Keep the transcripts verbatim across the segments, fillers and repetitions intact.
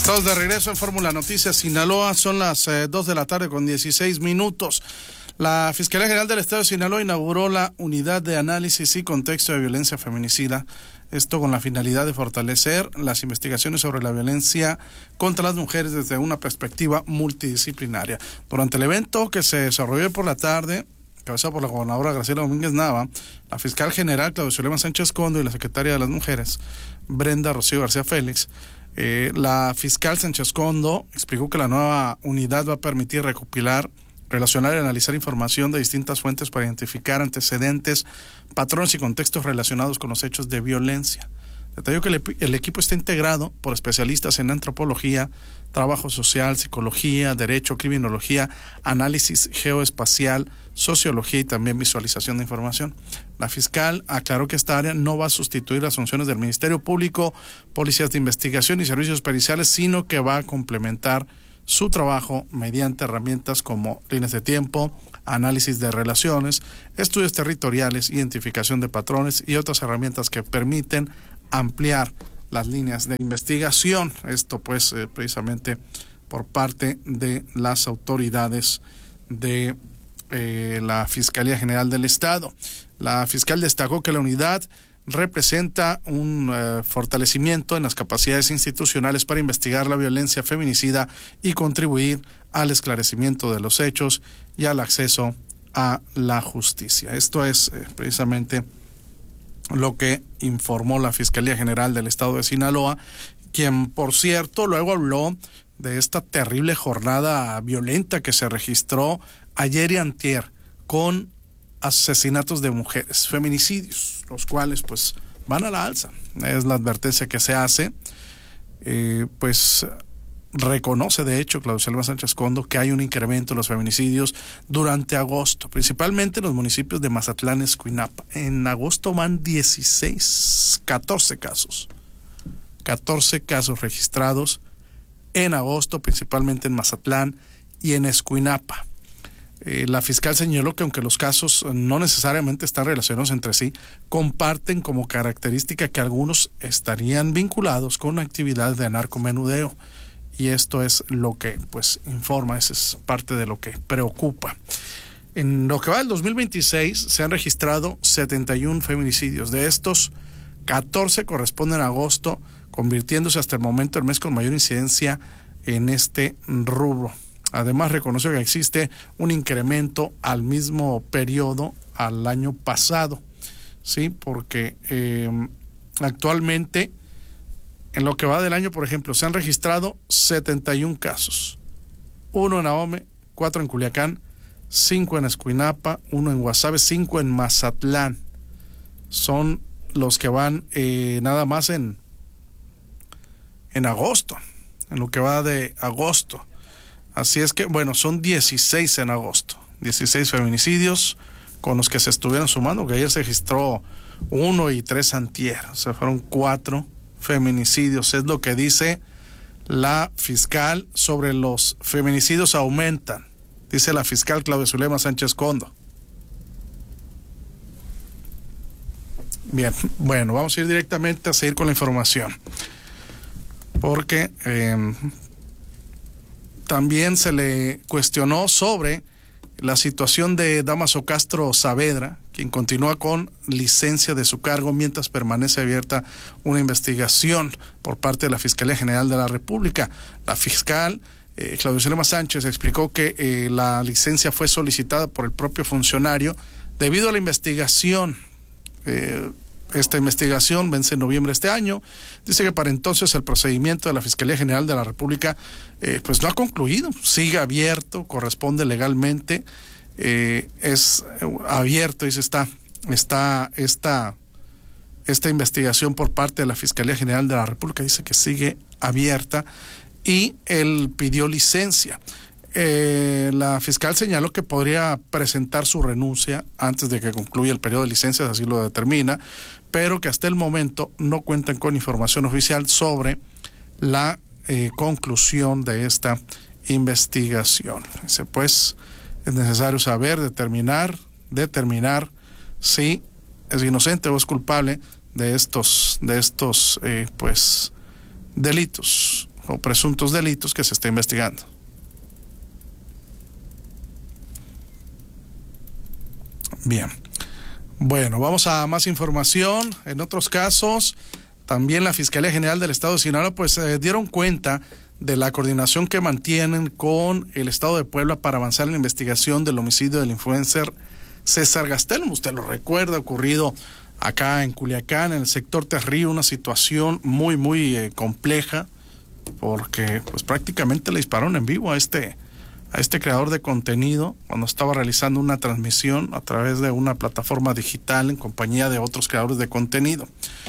Estamos de regreso en Fórmula Noticias Sinaloa, son las eh, dos de la tarde con dieciséis minutos. La Fiscalía General del Estado de Sinaloa inauguró la Unidad de Análisis y Contexto de Violencia Feminicida, esto con la finalidad de fortalecer las investigaciones sobre la violencia contra las mujeres desde una perspectiva multidisciplinaria. Durante el evento que se desarrolló por la tarde, encabezado por la gobernadora Graciela Domínguez Nava, la fiscal general Claudia Zulema Sánchez Condo y la secretaria de las Mujeres, Brenda Rocío García Félix, Eh, la fiscal Sánchez Condo explicó que la nueva unidad va a permitir recopilar, relacionar y analizar información de distintas fuentes para identificar antecedentes, patrones y contextos relacionados con los hechos de violencia. Detalló que el, el equipo está integrado por especialistas en antropología, trabajo social, psicología, derecho, criminología, análisis geoespacial, sociología y también visualización de información. La fiscal aclaró que esta área no va a sustituir las funciones del Ministerio Público, policías de investigación y servicios periciales, sino que va a complementar su trabajo mediante herramientas como líneas de tiempo, análisis de relaciones, estudios territoriales, identificación de patrones y otras herramientas que permiten ampliar las líneas de investigación. Esto pues eh, precisamente por parte de las autoridades de eh, la Fiscalía General del Estado. La fiscal destacó que la unidad representa un eh, fortalecimiento en las capacidades institucionales para investigar la violencia feminicida y contribuir al esclarecimiento de los hechos y al acceso a la justicia. Esto es eh, precisamente lo que informó la Fiscalía General del Estado de Sinaloa, quien, por cierto, luego habló de esta terrible jornada violenta que se registró ayer y antier con asesinatos de mujeres, feminicidios, los cuales pues van a la alza. Es la advertencia que se hace. Eh, pues reconoce de hecho Claudia Zulema Sánchez Condo que hay un incremento en los feminicidios durante agosto, principalmente en los municipios de Mazatlán y Escuinapa. En agosto van dieciséis, catorce casos, catorce casos registrados en agosto, principalmente en Mazatlán y en Escuinapa. Eh, la fiscal señaló que aunque los casos no necesariamente están relacionados entre sí, comparten como característica que algunos estarían vinculados con actividades de narcomenudeo. Y esto es lo que pues informa, esa es parte de lo que preocupa. En lo que va del dos mil veintiséis se han registrado setenta y uno feminicidios. De estos, catorce corresponden a agosto, convirtiéndose hasta el momento el mes con mayor incidencia en este rubro. Además, reconoció que existe un incremento al mismo periodo al año pasado, ¿sí? Porque eh, actualmente, en lo que va del año, por ejemplo, se han registrado setenta y uno casos. Uno en Ahome, cuatro en Culiacán, cinco en Escuinapa, uno en Guasave, cinco en Mazatlán. Son los que van eh, nada más en, en agosto, en lo que va de agosto. Así es que, bueno, son dieciséis en agosto, dieciséis feminicidios con los que se estuvieron sumando, que ayer se registró uno y tres antier, o sea, fueron cuatro feminicidios, es lo que dice la fiscal sobre los feminicidios aumentan, dice la fiscal Claudia Zulema Sánchez Condo. Bien, bueno, vamos a ir directamente a seguir con la información, porque eh, también se le cuestionó sobre la situación de Dámaso Castro Saavedra, quien continúa con licencia de su cargo mientras permanece abierta una investigación por parte de la Fiscalía General de la República. La fiscal eh, Claudia Zulema Sánchez explicó que eh, la licencia fue solicitada por el propio funcionario debido a la investigación. Eh, Esta investigación vence en noviembre de este año. Dice que para entonces el procedimiento de la Fiscalía General de la República eh, pues no ha concluido, sigue abierto, corresponde legalmente, eh, es abierto, dice, está, está esta, esta investigación por parte de la Fiscalía General de la República, dice que sigue abierta y él pidió licencia. Eh, la fiscal señaló que podría presentar su renuncia antes de que concluya el periodo de licencias, así lo determina, pero que hasta el momento no cuentan con información oficial sobre la eh, conclusión de esta investigación. Dice, pues es necesario saber, determinar, determinar si es inocente o es culpable de estos, de estos eh, pues delitos o presuntos delitos que se está investigando. Bien. Bueno, vamos a más información. En otros casos, también la Fiscalía General del Estado de Sinaloa pues eh, dieron cuenta de la coordinación que mantienen con el Estado de Puebla para avanzar en la investigación del homicidio del influencer César Gastelum. Usted lo recuerda, ocurrido acá en Culiacán, en el sector Terrío, una situación muy, muy eh, compleja, porque pues prácticamente le dispararon en vivo a este, a este creador de contenido cuando estaba realizando una transmisión a través de una plataforma digital en compañía de otros creadores de contenido.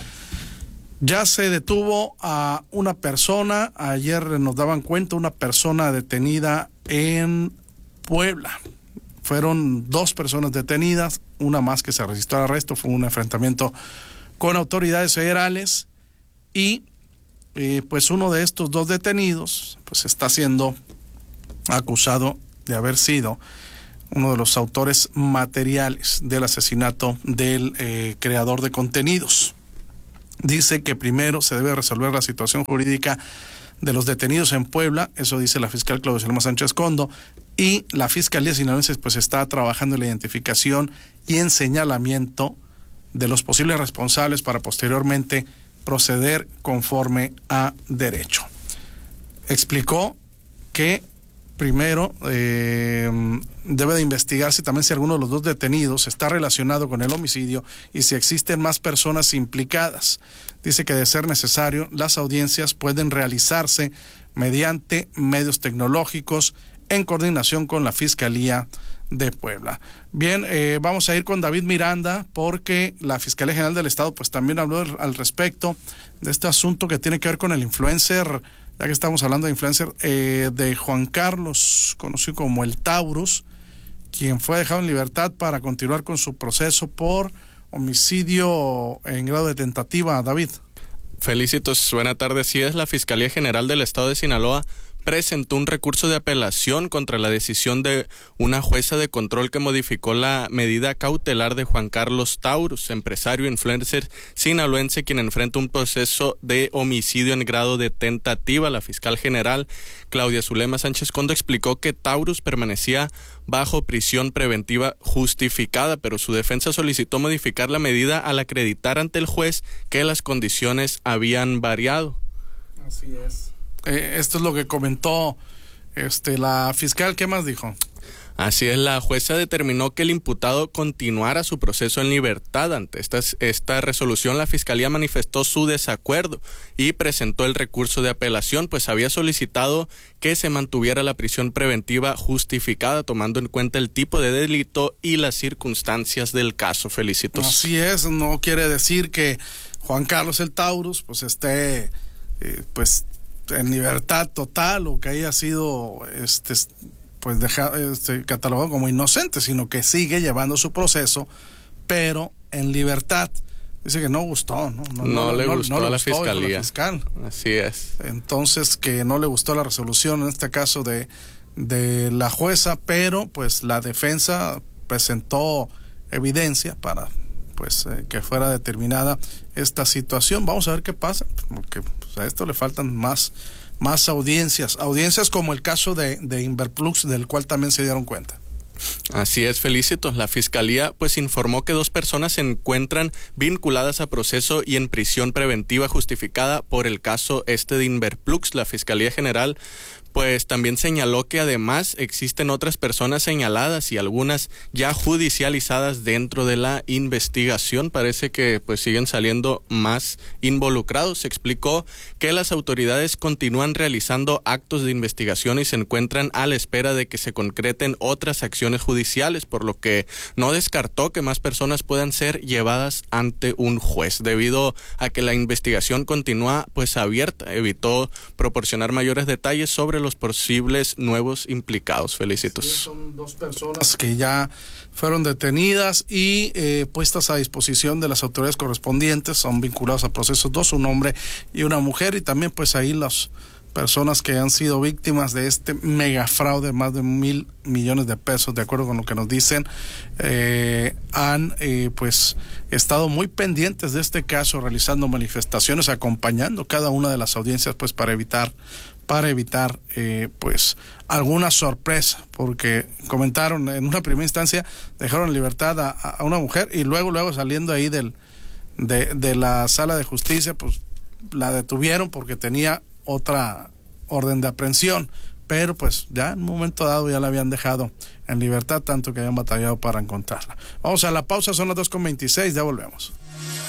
Ya se detuvo a una persona, ayer nos daban cuenta, una persona detenida en Puebla. Fueron dos personas detenidas, una más que se registró al arresto, fue un enfrentamiento con autoridades federales y eh, pues uno de estos dos detenidos pues está siendo acusado de haber sido uno de los autores materiales del asesinato del eh, creador de contenidos. Dice que primero se debe resolver la situación jurídica de los detenidos en Puebla, eso dice la fiscal Claudia Zulema Sánchez Condo, y la Fiscalía Sinaloense pues está trabajando en la identificación y en señalamiento de los posibles responsables para posteriormente proceder conforme a derecho. Explicó que primero eh, debe de investigarse también si alguno de los dos detenidos está relacionado con el homicidio y si existen más personas implicadas. Dice que de ser necesario, las audiencias pueden realizarse mediante medios tecnológicos en coordinación con la Fiscalía de Puebla. Bien, eh, vamos a ir con David Miranda porque la Fiscalía General del Estado pues también habló al respecto de este asunto que tiene que ver con el influencer, ya que estamos hablando de influencer, eh, de Juan Carlos, conocido como el Taurus, quien fue dejado en libertad para continuar con su proceso por homicidio en grado de tentativa. David. Felicitos, buena tarde. Sí, es la Fiscalía General del Estado de Sinaloa presentó un recurso de apelación contra la decisión de una jueza de control que modificó la medida cautelar de Juan Carlos Taurus, empresario influencer sinaloense, quien enfrenta un proceso de homicidio en grado de tentativa. La fiscal general Claudia Zulema Sánchez Condo explicó que Taurus permanecía bajo prisión preventiva justificada, pero su defensa solicitó modificar la medida al acreditar ante el juez que las condiciones habían variado. Así es. Eh, esto es lo que comentó este la fiscal. ¿Qué más dijo? Así es, la jueza determinó que el imputado continuara su proceso en libertad. Ante esta, esta resolución, la fiscalía manifestó su desacuerdo y presentó el recurso de apelación, pues había solicitado que se mantuviera la prisión preventiva justificada, tomando en cuenta el tipo de delito y las circunstancias del caso. Felicitos. Así es, no quiere decir que Juan Carlos el Taurus pues esté eh, pues en libertad total o que haya sido este pues deja, este, catalogado como inocente, sino que sigue llevando su proceso, pero en libertad. Dice que no gustó, no, no, no, no le no, gustó no a le la gustó, fiscalía. La fiscal. Así es. Entonces que no le gustó la resolución en este caso de de la jueza, pero pues la defensa presentó evidencia para pues eh, que fuera determinada esta situación. Vamos a ver qué pasa, porque pues, a esto le faltan más más audiencias, audiencias como el caso de, de Inverplux, del cual también se dieron cuenta. Así es, Felicitos. La fiscalía pues informó que dos personas se encuentran vinculadas a proceso y en prisión preventiva justificada por el caso este de Inverplux. La Fiscalía General pues también señaló que además existen otras personas señaladas y algunas ya judicializadas dentro de la investigación. Parece que pues siguen saliendo más involucrados. Se explicó que las autoridades continúan realizando actos de investigación y se encuentran a la espera de que se concreten otras acciones judiciales, por lo que no descartó que más personas puedan ser llevadas ante un juez. Debido a que la investigación continúa pues abierta, evitó proporcionar mayores detalles sobre los posibles nuevos implicados. Felicitos. Sí, son dos personas que ya fueron detenidas y eh, puestas a disposición de las autoridades correspondientes. Son vinculados a procesos dos, un hombre y una mujer, y también pues ahí los personas que han sido víctimas de este mega fraude, más de mil millones de pesos, de acuerdo con lo que nos dicen, eh, han eh, pues estado muy pendientes de este caso, realizando manifestaciones, acompañando cada una de las audiencias, pues para evitar para evitar eh, pues alguna sorpresa, porque comentaron en una primera instancia dejaron en libertad a, a una mujer y luego luego saliendo ahí del de, de la sala de justicia, pues la detuvieron porque tenía otra orden de aprehensión, pero pues ya en un momento dado ya la habían dejado en libertad, tanto que habían batallado para encontrarla. Vamos a la pausa, son las dos con veintiséis, ya volvemos.